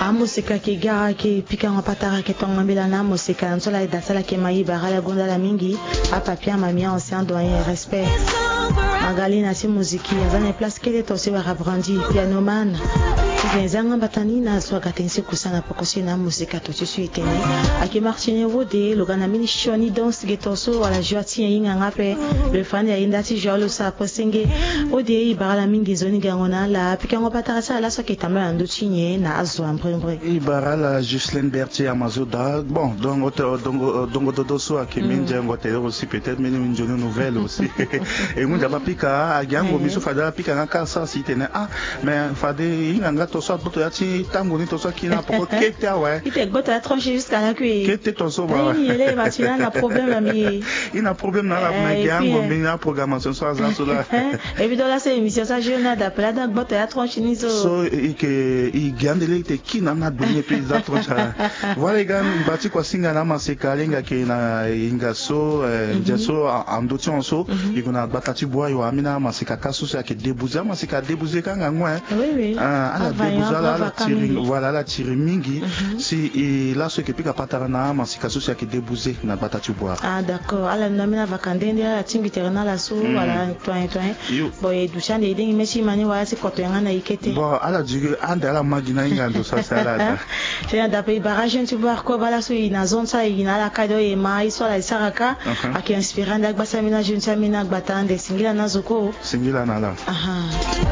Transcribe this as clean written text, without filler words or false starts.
musika ki gara ki pika ngapatara ki tonga bilana musika nsola dasala ki mai barala gondala mingi a papia mamia ancien doyen respect Magali na si muziki azana place kele tose wa rabrandi pianoman Zanga batani na swaga tense kusana pokosi na musika to tsu itene aki Martine Wode logana mini shoni dance getoso wala joati yinga ngape le fan ya indati jolo sa posenge ode barala mingi zoni gangona la pika ngapatara sa la soki tamba ndo chinye na azo amprembre barala Justine Bertier Amazoda bon donc dodo aki minja ngote aussi peut-être mini une nouvelle aussi et mun da pika agango miso fada pika ngaka sa sitene mais fade inga to so boto ya ti tango ni to so kina poko kete ouais ite boto ya tranché jusqu'à la cuisse kete to so ba il est matina na problème ami il a problème na la mais gango mais na programmation so za so la et puis dans la émission ça journée d'appel da boto ya tranché ni so que il gandele te kina na donner puis za tranché voilà gan bati kwa singa na maseka lenga ke na inga so jaso andotion so ikuna batati boy yo amina maseka kaso ya ke débouzer maseka débouzer kanga ngwa oui ala voilà la tiri mingi si et là ce que pika patarana masika so ya ke débouzer na batati boy d'accord ala namina vakandende ala tingi terna la so wala toi bon et douchan de dingi meshi mani wala se koto yanga na ikete bon ala djige anda ala magina ingando sa salada c'est d'après barrage tu voir ko bala so ina zone sa ina la kado e mai so la saraka aki inspirant dak basamina jeune samina batande singila nazoko singila nala